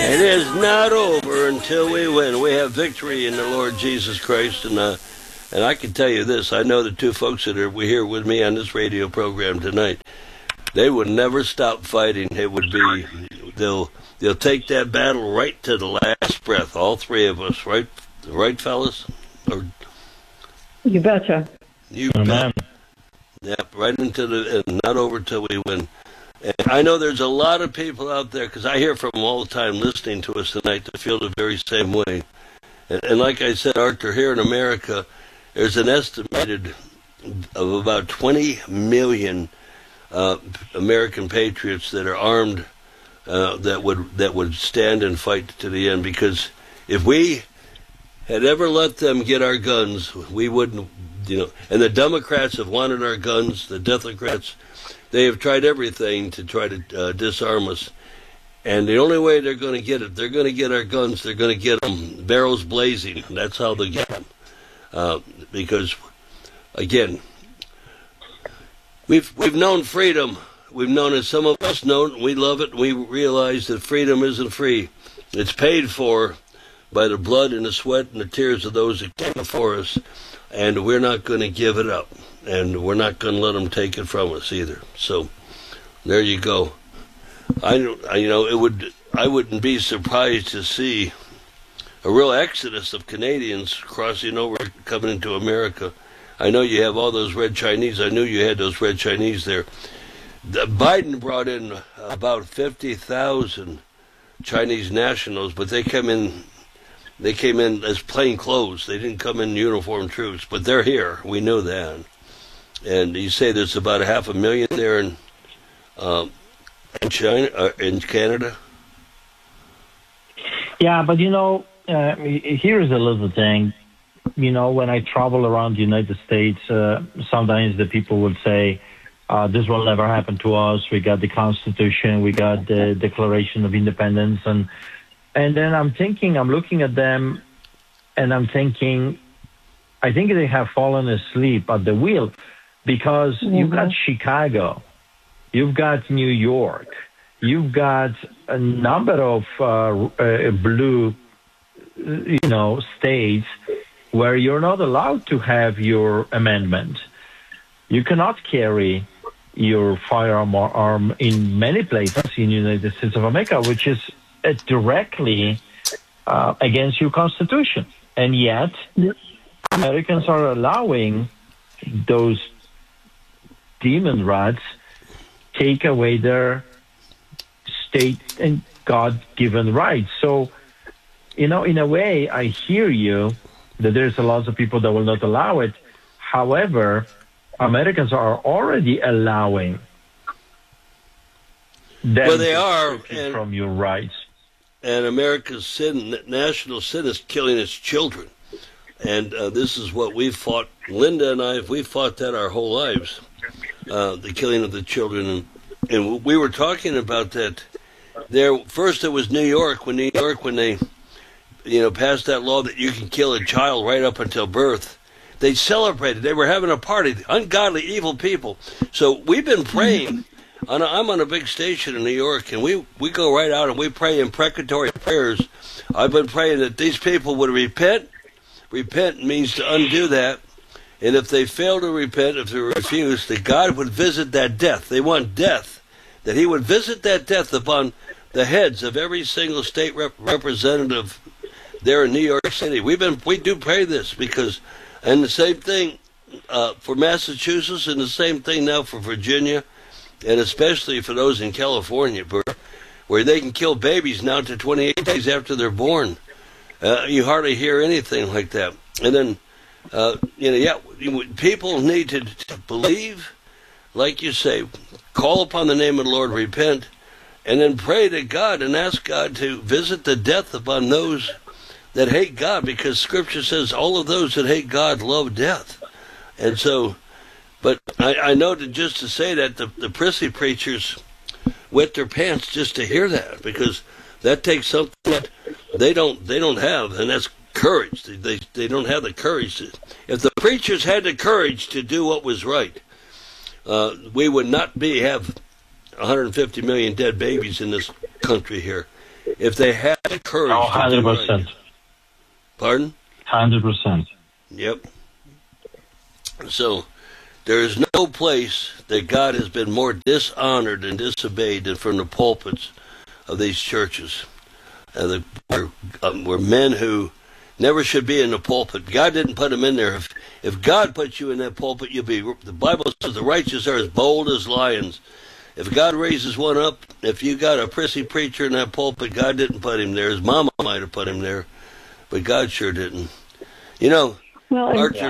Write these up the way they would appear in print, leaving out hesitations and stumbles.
It is not over until we win. We have victory in the Lord Jesus Christ, and I can tell you this: I know the two folks that are here with me on this radio program tonight. They would never stop fighting. It would be they'll take that battle right to the last breath. All three of us, right, fellas? Or, you betcha. You bet. Yep, right into and not over till we win. And I know there's a lot of people out there, because I hear from them all the time listening to us tonight, that feel the very same way. And like I said, Arthur, here in America, there's an estimated of about 20 million American patriots that are armed, that would stand and fight to the end. Because if we had ever let them get our guns, we wouldn't, and the Democrats have wanted our guns, the Democrats, they have tried everything to try to disarm us. And the only way they're going to get it, they're going to get our guns, they're going to get them barrels blazing. That's how they get them. Because, again, we've known freedom. We've known it. Some of us know it. We love it. We realize that freedom isn't free. It's paid for by the blood and the sweat and the tears of those that came before us. And we're not going to give it up. And we're not going to let them take it from us either. So, there you go. I wouldn't be surprised to see a real exodus of Canadians crossing over, coming into America. I know you have all those red Chinese. I knew you had those red Chinese there. Biden brought in about 50,000 Chinese nationals, but they came in as plain clothes. They didn't come in uniformed troops, but they're here. We know that. And you say there's about 500,000 there in China, in Canada. Yeah, but here's a little thing. When I travel around the United States, sometimes the people will say, this will never happen to us. We got the Constitution, we got the Declaration of Independence, and then I'm looking at them, and I'm thinking, I think they have fallen asleep at the wheel, because you've got Chicago, you've got New York, you've got a number of blue, states where you're not allowed to have your amendment. You cannot carry your firearm in many places in the United States of America, which is directly against your Constitution. And yet, Americans are allowing those demon rats take away their state and God-given rights. So, in a way, I hear you that there's a lot of people that will not allow it. However, Americans are already allowing them they are from your rights. And America's national sin is killing its children. And this is what we've fought. Linda and I, we fought that our whole lives, the killing of the children. And we were talking about that there. First, it was New York, when they passed that law that you can kill a child right up until birth. They celebrated. They were having a party. Ungodly, evil people. So we've been praying. I'm on a big station in New York, and we go right out and we pray imprecatory prayers. I've been praying that these people would repent. Repent means to undo that. And if they fail to repent, if they refuse, that God would visit that death. They want death. That he would visit that death upon the heads of every single state representative there in New York City. We do pray this because, and the same thing for Massachusetts, and the same thing now for Virginia, and especially for those in California, where they can kill babies now to 28 days after they're born. You hardly hear anything like that. And then, people need to believe, like you say, call upon the name of the Lord, repent, and then pray to God and ask God to visit the death upon those that hate God, because Scripture says all of those that hate God love death. And so, but I know that just to say that, the prissy preachers wet their pants just to hear that, because that takes something that they don't have, and that's courage. They don't have the courage. If the preachers had the courage to do what was right, we would not have 150 million dead babies in this country here. if they had the courage. Oh, 100%. Right. Pardon? 100%. Yep. So there is no place that God has been more dishonored and disobeyed than from the pulpits of these churches. We're men who never should be in the pulpit. God didn't put them in there. If God put you in that pulpit, you'll be. The Bible says the righteous are as bold as lions. If God raises one up, if you got a prissy preacher in that pulpit, God didn't put him there. His mama might have put him there, but God sure didn't. You know, well, Archer.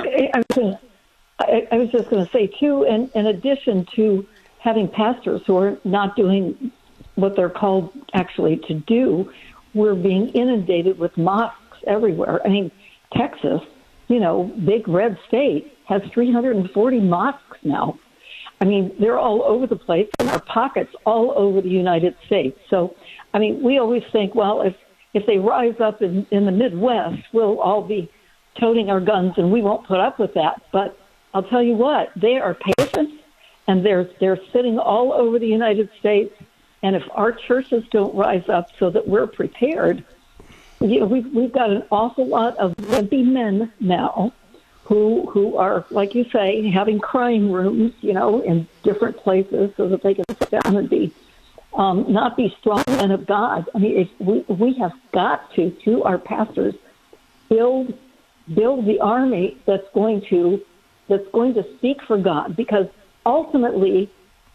I was just going to say, too, in addition to having pastors who are not doing what they're called actually to do, we're being inundated with mosques everywhere. I mean, Texas, big red state, has 340 mosques now. I mean, they're all over the place, and our pockets all over the United States. So, I mean, we always think, well, if they rise up in the Midwest, we'll all be toting our guns, and we won't put up with that. But I'll tell you what, they are patient, and they're sitting all over the United States. And if our churches don't rise up so that we're prepared, we've got an awful lot of wimpy men now who are, like you say, having crying rooms, in different places so that they can sit down and be not be strong men of God. I mean, we have got to, through our pastors, build the army that's going to speak for God, because ultimately,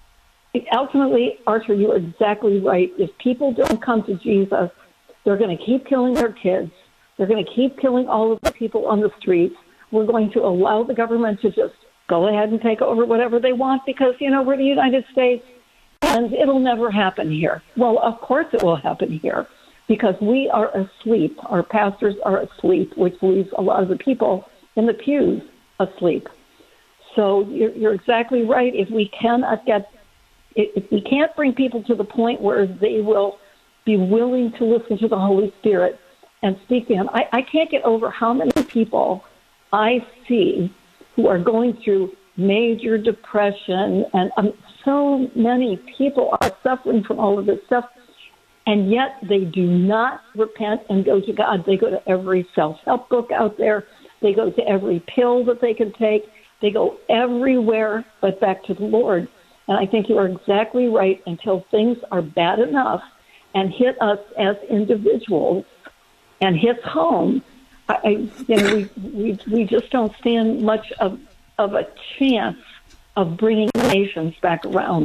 Archer, you're exactly right. If people don't come to Jesus, they're going to keep killing their kids. They're going to keep killing all of the people on the streets. We're going to allow the government to just go ahead and take over whatever they want because, we're the United States, and it'll never happen here. Well, of course it will happen here because we are asleep. Our pastors are asleep, which leaves a lot of the people in the pews asleep. So you're exactly right. If we can't bring people to the point where they will be willing to listen to the Holy Spirit and speak to Him, I can't get over how many people I see who are going through major depression, and so many people are suffering from all of this stuff, and yet they do not repent and go to God. They go to every self-help book out there. They go to every pill that they can take. They go everywhere but back to the Lord. And I think you are exactly right. Until things are bad enough and hit us as individuals and hits home, we just don't stand much of a chance of bringing nations back around.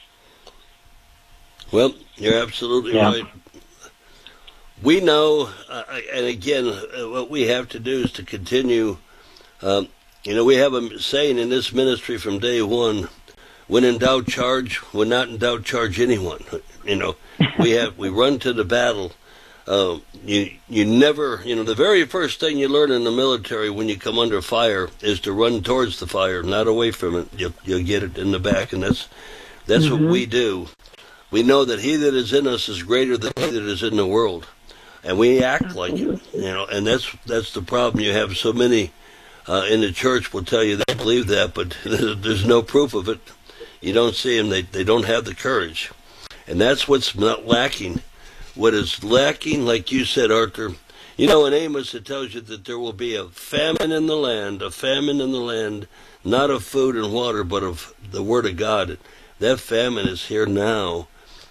Well, you're absolutely right. We know, and again, what we have to do is to continue. We have a saying in this ministry from day one: when in doubt, charge. When not in doubt, charge anyone. We run to the battle. You never, the very first thing you learn in the military when you come under fire is to run towards the fire, not away from it. You'll get it in the back, and that's what we do. We know that He that is in us is greater than he that is in the world, and we act like it. And that's the problem. You have so many in the church will tell you they believe that, but there's no proof of it. You don't see them. They don't have the courage, and that's what's not lacking. What is lacking, like you said, Arthur, in Amos it tells you that there will be a famine in the land, not of food and water, but of the Word of God. That famine is here now,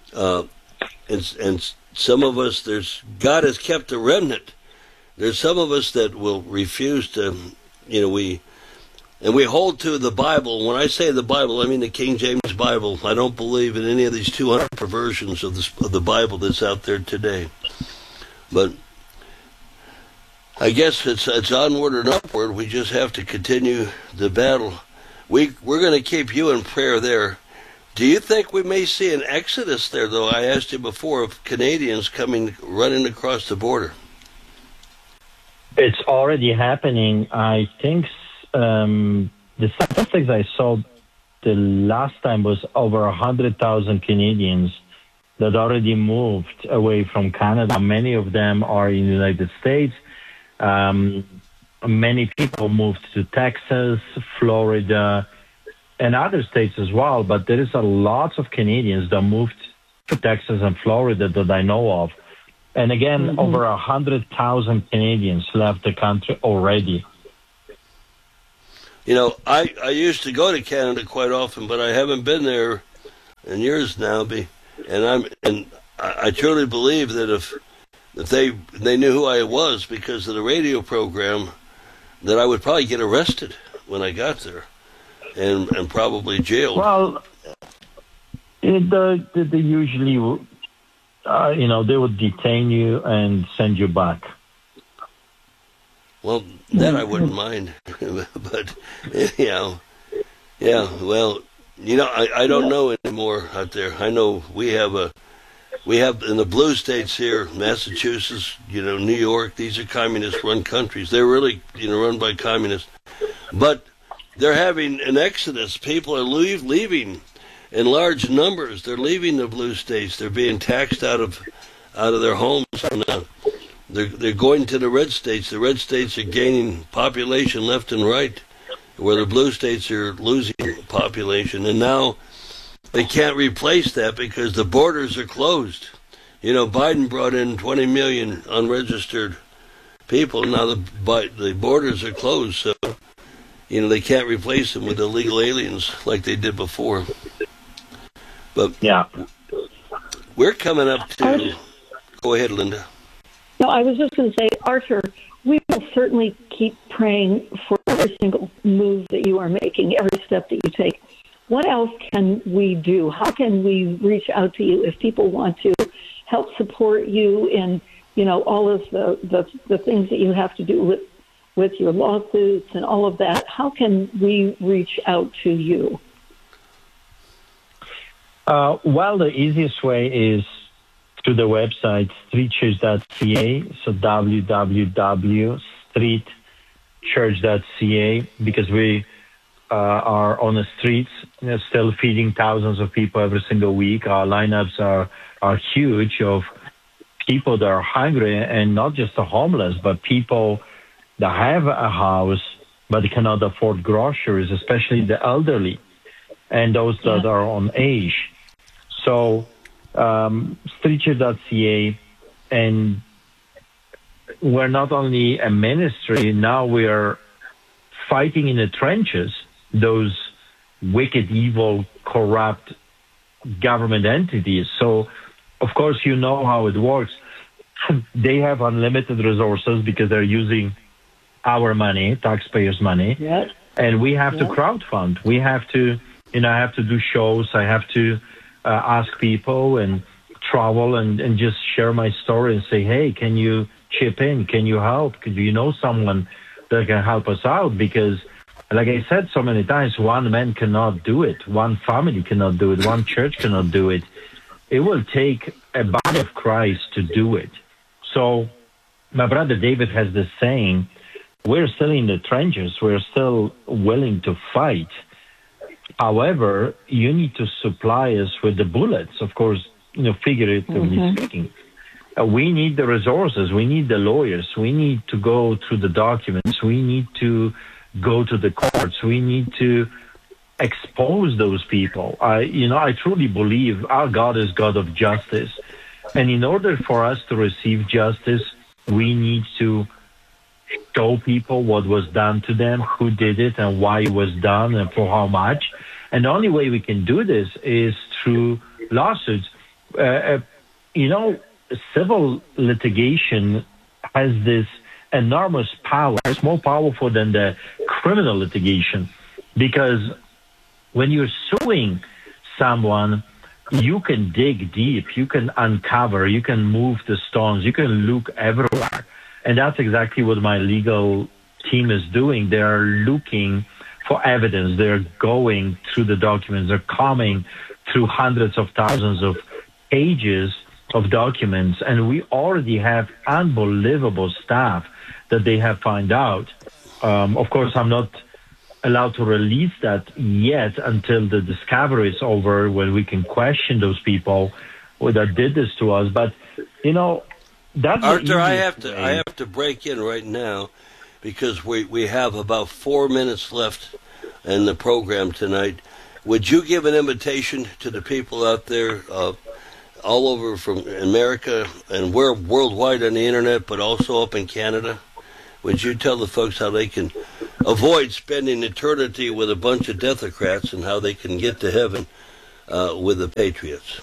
and some of us, God has kept a remnant. There's some of us that will refuse to, we hold to the Bible. When I say the Bible, I mean the King James Bible. I don't believe in any of these 200 perversions of the Bible that's out there today. But I guess it's onward and upward. We just have to continue the battle. We're going to keep you in prayer there. Do you think we may see an exodus there, though? I asked you before of Canadians running across the border. It's already happening. I think the statistics I saw the last time was over 100,000 Canadians that already moved away from Canada. Many of them are in the United States. Many people moved to Texas, Florida, and other states as well. But there is a lot of Canadians that moved to Texas and Florida that I know of And again, over 100,000 Canadians left the country already. You know, I used to go to Canada quite often, but I haven't been there in years now. And I truly believe that if they knew who I was because of the radio program, that I would probably get arrested when I got there, and probably jailed. Well, they usually, they would detain you and send you back. Well, that I wouldn't mind, but yeah. Well, I don't know anymore out there. I know we have in the blue states here, Massachusetts, New York. These are communist-run countries. They're really, run by communists, but they're having an exodus. People are leaving in large numbers. They're leaving the blue states. They're being taxed out of their homes. And, they're going to the red states. The red states are gaining population left and right, where the blue states are losing population. And now they can't replace that because the borders are closed. Biden brought in 20 million unregistered people. Now the borders are closed, so they can't replace them with illegal aliens like they did before. But yeah, we're coming up to. Go ahead, Linda. No, I was just going to say, Arthur, we will certainly keep praying for every single move that you are making, every step that you take. What else can we do? How can we reach out to you if people want to help support you in, all of the things that you have to do with your lawsuits and all of that? How can we reach out to you? Well, the easiest way is through the website streetchurch.ca, so www.streetchurch.ca, because we are on the streets, still feeding thousands of people every single week. Our lineups are huge of people that are hungry, and not just the homeless, but people that have a house but they cannot afford groceries, especially the elderly and those that are on age. So streetchurch.ca, and we're not only a ministry, now we are fighting in the trenches those wicked, evil, corrupt government entities. So, of course, you know how it works. They have unlimited resources because they're using our money, taxpayers' money, and we have to crowdfund. We have to, I have to do shows. I have to ask people and travel and just share my story and say, hey, can you chip in? Can you help? Do you know someone that can help us out? Because, like I said so many times, one man cannot do it. One family cannot do it. One church cannot do it. It will take a body of Christ to do it. So my brother David has this saying, we're still in the trenches. We're still willing to fight. However, you need to supply us with the bullets, of course, figuratively speaking. We need the resources. We need the lawyers. We need to go through the documents. We need to go to the courts. We need to expose those people. I truly believe our God is God of justice. And in order for us to receive justice, we need to show people what was done to them, who did it, and why it was done, and for how much. And the only way we can do this is through lawsuits. Civil litigation has this enormous power. It's more powerful than the criminal litigation, because when you're suing someone, you can dig deep, you can uncover, you can move the stones, you can look everywhere. And that's exactly what my legal team is doing. They're looking for evidence. They're going through the documents. They're combing through hundreds of thousands of pages of documents. And we already have unbelievable stuff that they have found out. Of course, I'm not allowed to release that yet until the discovery is over, when we can question those people that did this to us. But, that's Arthur, I have to break in right now, because we have about 4 minutes left in the program tonight. Would you give an invitation to the people out there all over from America, and we're worldwide on the internet, but also up in Canada. Would you tell the folks how they can avoid spending eternity with a bunch of Deathocrats and how they can get to heaven with the Patriots?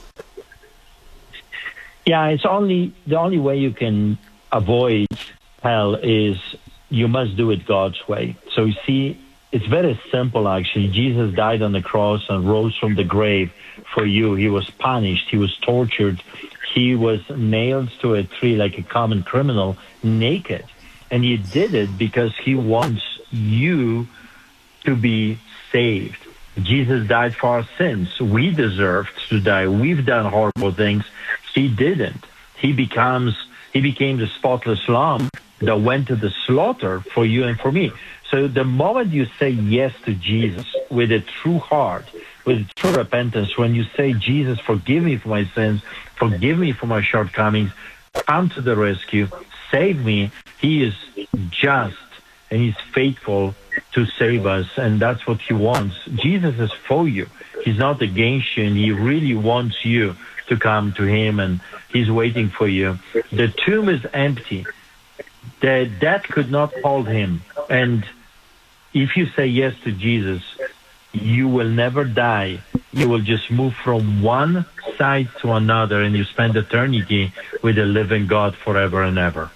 Yeah, it's the only way you can avoid hell is you must do it God's way. So you see, it's very simple actually. Jesus died on the cross and rose from the grave for you. He was punished. He was tortured. He was nailed to a tree like a common criminal, naked. And he did it because he wants you to be saved. Jesus died for our sins. We deserved to die. We've done horrible things. He didn't. He became the spotless lamb that went to the slaughter for you and for me. So the moment you say yes to Jesus with a true heart, with true repentance, when you say, Jesus, forgive me for my sins, forgive me for my shortcomings, come to the rescue, save me, he is just and he's faithful to save us, and that's what he wants. Jesus is for you. He's not against you, and he really wants you to come to him, and he's waiting for you. The tomb is empty. The death could not hold him. And if you say yes to Jesus, you will never die. You will just move from one side to another, and you spend eternity with the living God forever and ever.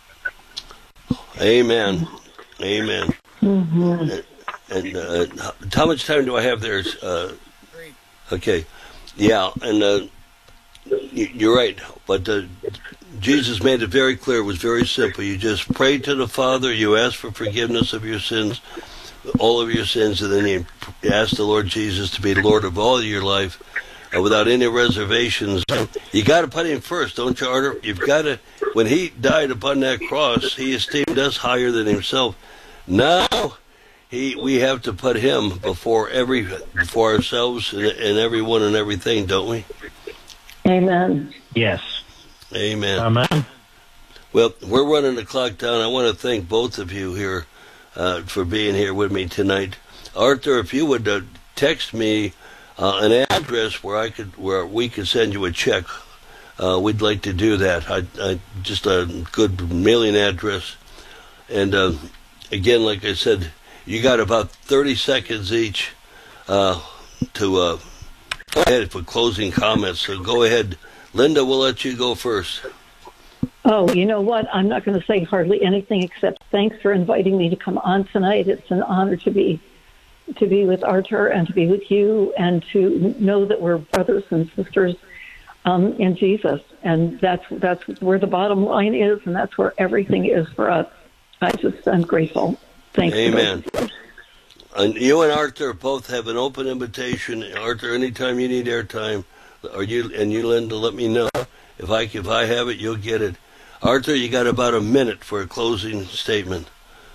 Amen. Amen. Mm-hmm. And how much time do I have there? Okay. Yeah, and you're right. But Jesus made it very clear. It was very simple. You just pray to the Father. You ask for forgiveness of your sins, all of your sins, and then you ask the Lord Jesus to be Lord of all of your life without any reservations. You got to put him first, don't you, Arthur? You've got to. When he died upon that cross, he esteemed us higher than himself. Now, we have to put him before ourselves and everyone and everything, don't we? Amen. Yes. Amen. Amen. Well, we're running the clock down. I want to thank both of you here for being here with me tonight. Arthur, if you would text me an address where we could send you a check, we'd like to do that. Just a good mailing address. And again, like I said, you got about 30 seconds each to go ahead for closing comments. So go ahead. Linda, we'll let you go first. Oh, you know what? I'm not going to say hardly anything except thanks for inviting me to come on tonight. It's an honor to be with Arthur and to be with you and to know that we're brothers and sisters in Jesus. And that's where the bottom line is, and that's where everything is for us. I'm grateful. Thanks. Amen. And you and Arthur both have an open invitation. Arthur, anytime you need airtime, you, Linda, let me know. If I have it, you'll get it. Arthur, you got about a minute for a closing statement.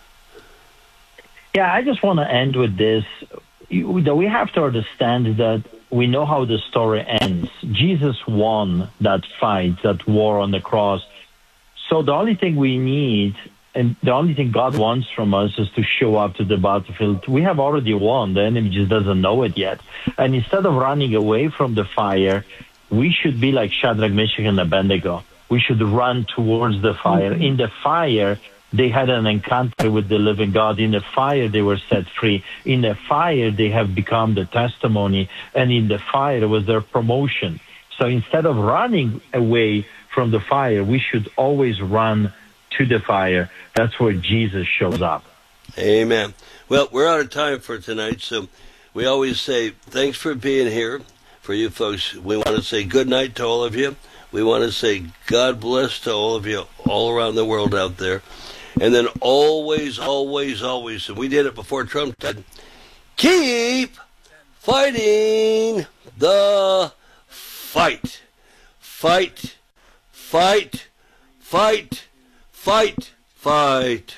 Yeah, I just want to end with this. We have to understand that we know how the story ends. Jesus won that fight, that war on the cross. So the only thing we need, and the only thing God wants from us, is to show up to the battlefield. We have already won. The enemy just doesn't know it yet. And instead of running away from the fire, we should be like Shadrach, Meshach, and Abednego. We should run towards the fire. In the fire, they had an encounter with the living God. In the fire, they were set free. In the fire, they have become the testimony. And in the fire was their promotion. So instead of running away from the fire, we should always run to the fire. That's where Jesus shows up. Amen. Well, we're out of time for tonight, so we always say thanks for being here. For you folks, we want to say good night to all of you. We want to say God bless to all of you all around the world out there. And then always, always, always, and we did it before Trump did, keep fighting the fight. Fight, fight, fight, fight, fight.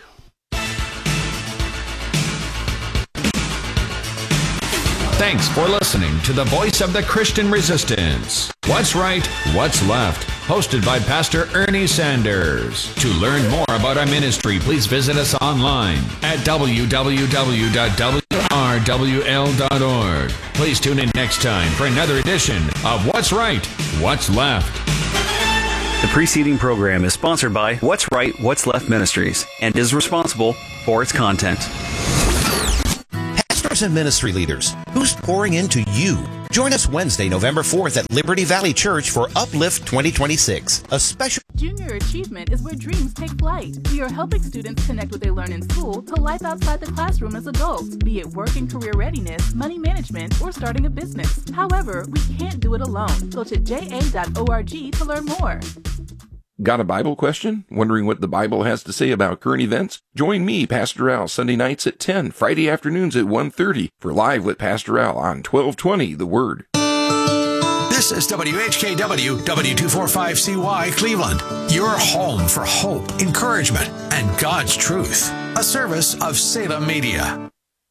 Thanks for listening to the Voice of the Christian Resistance. What's right, what's left? Hosted by Pastor Ernie Sanders. To learn more about our ministry, please visit us online at www.wrc.org. KRWL.org. Please tune in next time for another edition of What's Right, What's Left. The preceding program is sponsored by What's Right, What's Left Ministries and is responsible for its content. Pastors and ministry leaders, who's pouring into you? Join us Wednesday, November 4th at Liberty Valley Church for Uplift 2026, a special... Junior Achievement is where dreams take flight. We are helping students connect what they learn in school to life outside the classroom as adults, be it work and career readiness, money management, or starting a business. However, we can't do it alone. Go to ja.org to learn more. Got a Bible question? Wondering what the Bible has to say about current events? Join me, Pastor Al, Sunday nights at 10, Friday afternoons at 1:30 for Live with Pastor Al on 1220 The Word. This is WHKW W245CY Cleveland, your home for hope, encouragement, and God's truth. A service of Salem Media.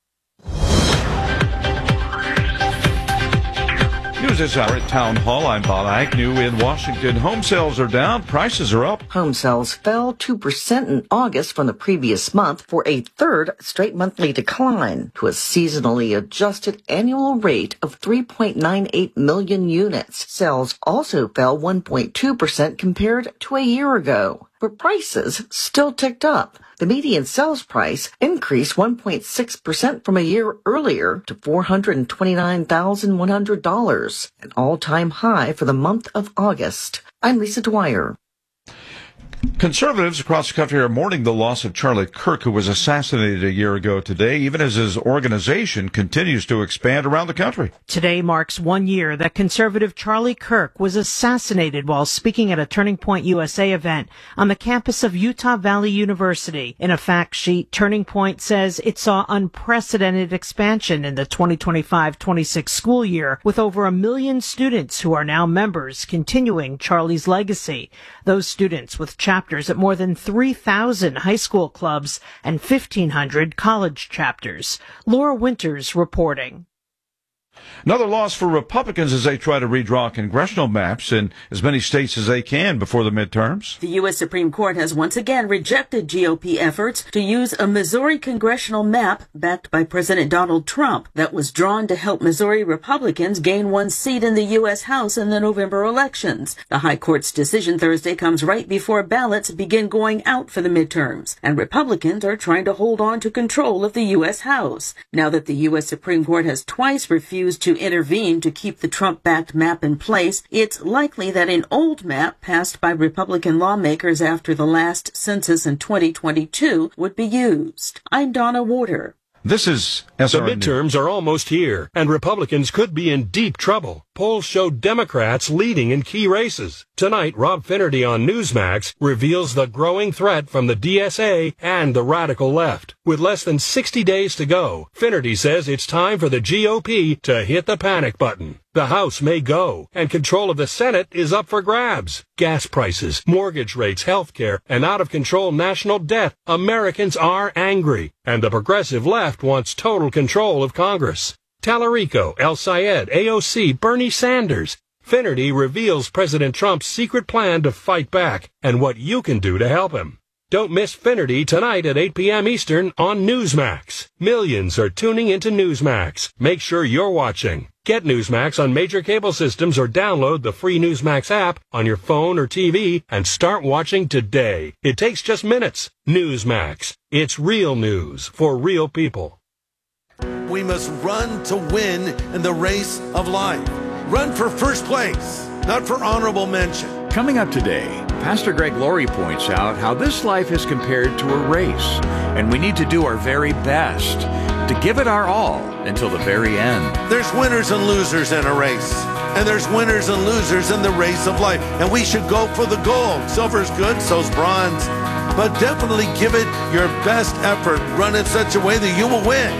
News this hour at Town Hall. I'm Bob Agnew in Washington. Home sales are down. Prices are up. Home sales fell 2% in August from the previous month for a third straight monthly decline to a seasonally adjusted annual rate of 3.98 million units. Sales also fell 1.2% compared to a year ago. But prices still ticked up. The median sales price increased 1.6% from a year earlier to $429,100, an all-time high for the month of August. I'm Lisa Dwyer. Conservatives across the country are mourning the loss of Charlie Kirk, who was assassinated a year ago today, even as his organization continues to expand around the country. Today marks 1 year that conservative Charlie Kirk was assassinated while speaking at a Turning Point USA event on the campus of Utah Valley University. In a fact sheet, Turning Point says it saw unprecedented expansion in the 2025-26 school year, with over 1 million students who are now members, continuing Charlie's legacy. Those students with chapters at more than 3,000 high school clubs and 1,500 college chapters. Laura Winters reporting. Another loss for Republicans as they try to redraw congressional maps in as many states as they can before the midterms. The U.S. Supreme Court has once again rejected GOP efforts to use a Missouri congressional map backed by President Donald Trump that was drawn to help Missouri Republicans gain one seat in the U.S. House in the November elections. The High Court's decision Thursday comes right before ballots begin going out for the midterms, and Republicans are trying to hold on to control of the U.S. House. Now that the U.S. Supreme Court has twice refused to intervene to keep the Trump-backed map in place, it's likely that an old map passed by Republican lawmakers after the last census in 2022 would be used. I'm Donna Warder. This is SRN. The midterms are almost here, and Republicans could be in deep trouble. Polls show Democrats leading in key races. Tonight, Rob Finnerty on Newsmax reveals the growing threat from the DSA and the radical left. With less than 60 days to go, Finnerty says it's time for the GOP to hit the panic button. The House may go, and control of the Senate is up for grabs. Gas prices, mortgage rates, health care, and out-of-control national debt. Americans are angry, and the progressive left wants total control of Congress. Tallarico, El Sayed, AOC, Bernie Sanders. Finnerty reveals President Trump's secret plan to fight back and what you can do to help him. Don't miss Finnerty tonight at 8 p.m. Eastern on Newsmax. Millions are tuning into Newsmax. Make sure you're watching. Get Newsmax on major cable systems or download the free Newsmax app on your phone or TV and start watching today. It takes just minutes. Newsmax. It's real news for real people. We must run to win in the race of life. Run for first place, not for honorable mention. Coming up today, Pastor Greg Laurie points out how this life is compared to a race, and we need to do our very best to give it our all until the very end. There's winners and losers in a race, and there's winners and losers in the race of life, and we should go for the gold. Silver's good, so's bronze, but definitely give it your best effort. Run in such a way that you will win.